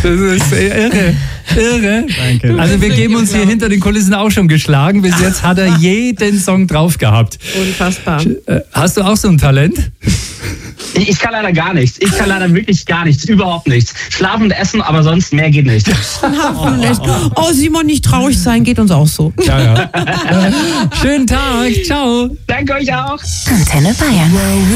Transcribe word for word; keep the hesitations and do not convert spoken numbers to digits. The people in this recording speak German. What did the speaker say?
Das ist irre. Irre. Danke. Also wir geben uns hier hinter den Kulissen auch schon geschlagen. Bis jetzt hat er jeden Song drauf gehabt. Unfassbar. Hast du auch so ein Talent? Ich kann leider gar nichts. Ich kann leider wirklich gar nichts. Überhaupt nichts. Schlafen und essen, aber sonst mehr geht nicht. Oh, Simon, nicht traurig sein, geht uns auch so. Ja, ja. Schönen Tag. Ciao. Danke euch auch. Antenne Bayern.